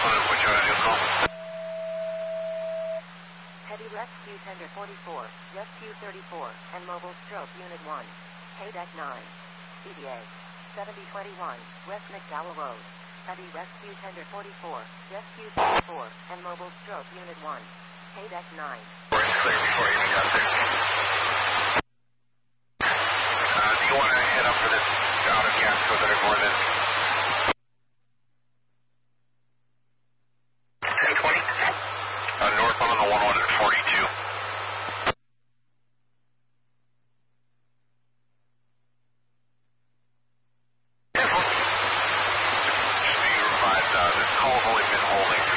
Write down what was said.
Heavy Rescue Tender 44, Rescue 34, and Mobile Stroke Unit 1. Haydeck 9. ETA 7021, West McDowell Road. Heavy Rescue Tender 44, Rescue 34, and Mobile Stroke Unit 1. Haydeck 9. Clear before you got there.